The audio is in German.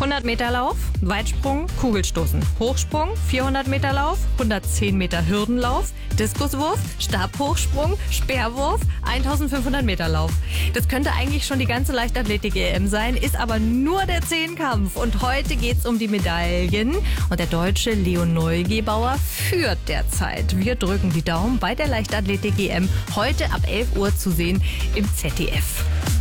100 Meter Lauf, Weitsprung, Kugelstoßen, Hochsprung, 400 Meter Lauf, 110 Meter Hürdenlauf, Diskuswurf, Stabhochsprung, Speerwurf, 1500 Meter Lauf. Das könnte eigentlich schon die ganze Leichtathletik-EM sein, ist aber nur der Zehnkampf. Und heute geht's um die Medaillen. Und der Deutsche Leon Neugebauer führt derzeit. Wir drücken die Daumen bei der Leichtathletik-EM. Heute ab 11 Uhr zu sehen im ZDF.